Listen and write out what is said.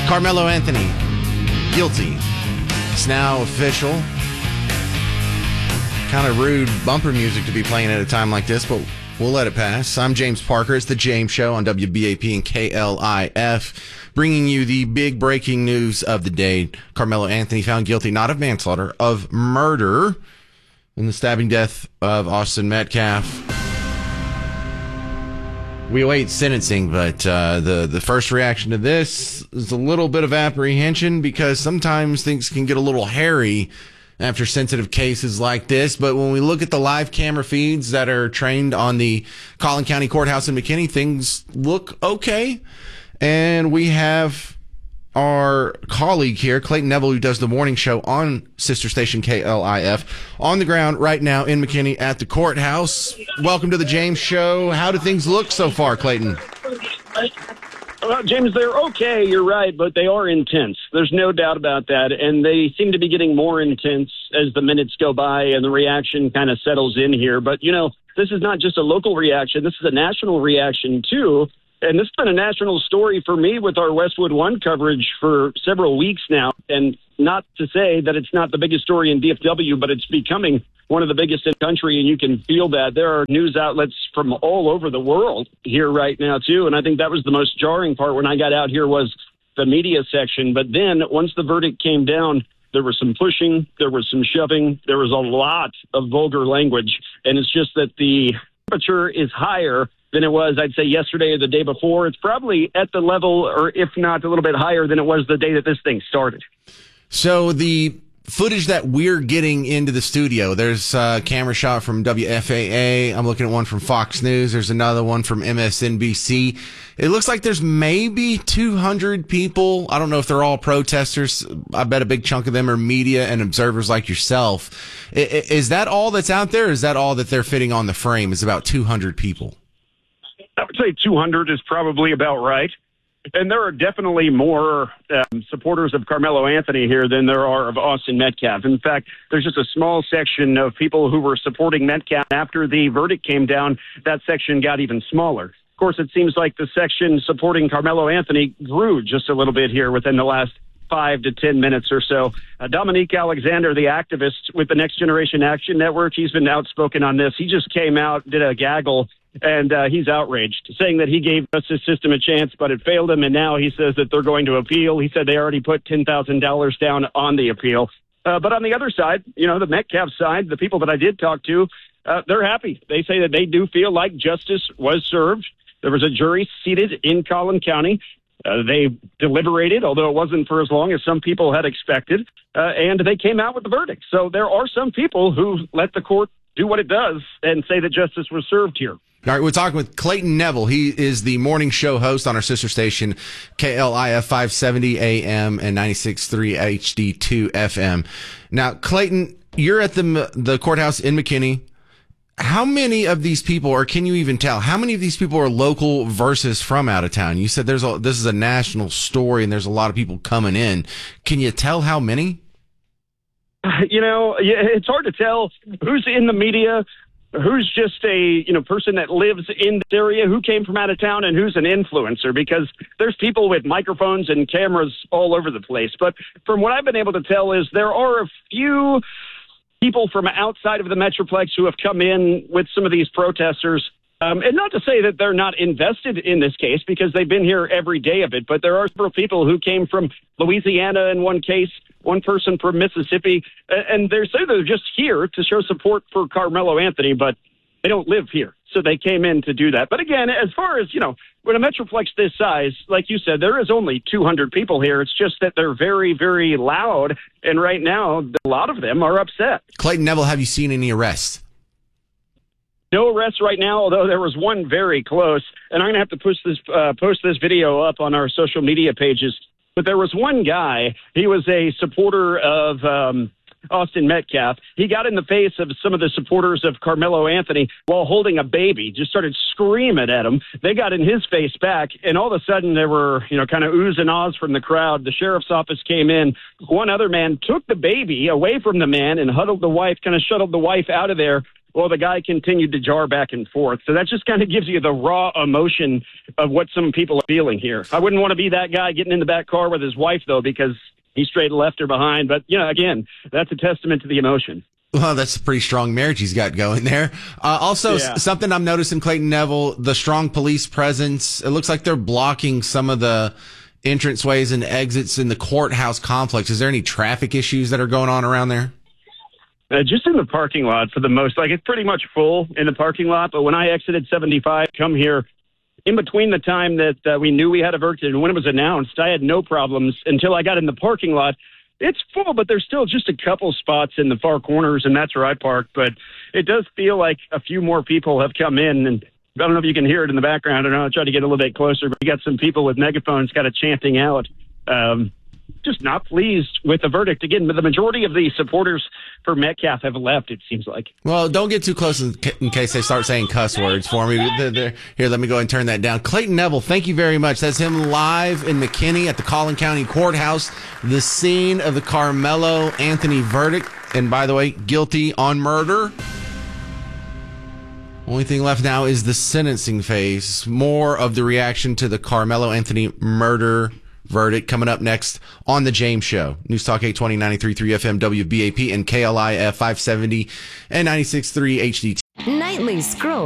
Carmelo Anthony, guilty. It's now official. Kind of rude bumper music to be playing at a time like this, but we'll let it pass. I'm James Parker. It's The James Show on WBAP and KLIF, bringing you the big breaking news of the day. Carmelo Anthony found guilty, not of manslaughter, of murder in the stabbing death of Austin Metcalf. We await sentencing, but the first reaction to this is a little bit of apprehension because sometimes things can get a little hairy after sensitive cases like this. But when we look at the live camera feeds that are trained on the Collin County Courthouse in McKinney, things look okay. And we have our colleague here, Clayton Neville, who does the morning show on sister station KLIF, on the ground right now in McKinney at the courthouse. Welcome to the James Show. How do things look so far, Clayton? Well, James, they're okay, you're right, but they are intense. There's no doubt about that, and they seem to be getting more intense as the minutes go by and the reaction kind of settles in here. But, you know, this is not just a local reaction. This is a national reaction, too. And this has been a national story for me with our Westwood One coverage for several weeks now. And not to say that it's not the biggest story in DFW, but it's becoming one of the biggest in the country, and you can feel that. There are news outlets from all over the world here right now, too. And I think that was the most jarring part when I got out here was the media section. But then once the verdict came down, there was some pushing, there was some shoving, there was a lot of vulgar language. And it's just that the temperature is higher than it was, I'd say, yesterday or the day before. It's probably at the level, or if not a little bit higher than it was the day that this thing started. So the footage that we're getting into the studio, there's a camera shot from WFAA. I'm looking at one from Fox News. There's another one from MSNBC. It looks like there's maybe 200 people. I don't know if they're all protesters. I bet a big chunk of them are media and observers like yourself. Is that all that's out there? Or is that all that they're fitting on the frame is about 200 people? I would say 200 is probably about right. And there are definitely more supporters of Carmelo Anthony here than there are of Austin Metcalf. In fact, there's just a small section of people who were supporting Metcalf. After the verdict came down, that section got even smaller. Of course, it seems like the section supporting Carmelo Anthony grew just a little bit here within the last 5 to 10 minutes or so. Dominique Alexander, the activist with the Next Generation Action Network, he's been outspoken on this. He just came out, did a gaggle, and he's outraged, saying that he gave justice system a chance, but it failed him, and now he says that they're going to appeal. He said they already put $10,000 down on the appeal. But on the other side, you know, the Metcalf side, the people that I did talk to, they're happy. They say that they do feel like justice was served. There was a jury seated in Collin County. They deliberated, although it wasn't for as long as some people had expected, and they came out with the verdict. So there are some people who let the court do what it does and say that justice was served here. All right, we're talking with Clayton Neville. He is the morning show host on our sister station, KLIF 570 AM and 96.3 HD2 FM. Now, Clayton, you're at the courthouse in McKinney. How many of these people, or can you even tell, how many of these people are local versus from out of town? You said this is a national story and there's a lot of people coming in. Can you tell how many? You know, it's hard to tell who's in the media, who's just a person that lives in the area, who came from out of town, and who's an influencer, because there's people with microphones and cameras all over the place. But from what I've been able to tell is there are a few people from outside of the Metroplex who have come in with some of these protesters. And not to say that they're not invested in this case, because they've been here every day of it, but there are several people who came from Louisiana in one case, one person from Mississippi, and they say they're just here to show support for Carmelo Anthony, but they don't live here. So they came in to do that. But again, as far as, when a Metroplex this size, like you said, there is only 200 people here. It's just that they're very, very loud. And right now, a lot of them are upset. Clayton Neville, have you seen any arrests? No arrests right now, although there was one very close. And I'm going to have to post this video up on our social media pages. But there was one guy, he was a supporter of Austin Metcalf. He got in the face of some of the supporters of Carmelo Anthony while holding a baby, just started screaming at him. They got in his face back, and all of a sudden there were, kind of oohs and ahs from the crowd. The sheriff's office came in. One other man took the baby away from the man and shuttled the wife out of there. Well, the guy continued to jar back and forth. So that just kind of gives you the raw emotion of what some people are feeling here. I wouldn't want to be that guy getting in the back car with his wife, though, because he straight left her behind. But, again, that's a testament to the emotion. Well, that's a pretty strong marriage he's got going there. Something I'm noticing, Clayton Neville, the strong police presence. It looks like they're blocking some of the entranceways and exits in the courthouse complex. Is there any traffic issues that are going on around there? Just in the parking lot for the most. It's pretty much full in the parking lot. But when I exited 75, come here, in between the time that we knew we had a verdict and when it was announced, I had no problems until I got in the parking lot. It's full, but there's still just a couple spots in the far corners, and that's where I parked. But it does feel like a few more people have come in, and I don't know if you can hear it in the background. I don't know. I'll try to get a little bit closer, but we got some people with megaphones kind of chanting out. Just not pleased with the verdict. Again, the majority of the supporters for Metcalf have left, it seems like. Well, don't get too close in case they start saying cuss words for me. Here, let me go and turn that down. Clayton Neville, thank you very much. That's him live in McKinney at the Collin County Courthouse, the scene of the Carmelo Anthony verdict. And by the way, guilty on murder. Only thing left now is the sentencing phase. More of the reaction to the Carmelo Anthony murder verdict coming up next on The James Show. News Talk 820, 93.3 FM, WBAP, and KLIF 570 and 96.3 HDT. Nightly Scroll.